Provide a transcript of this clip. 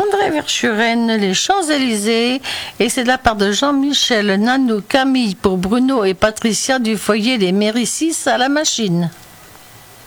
Condré-Verchuren, les Champs-Élysées, et c'est de la part de Jean-Michel, Nanou, Camille pour Bruno et Patricia du foyer Les Méricis à la machine.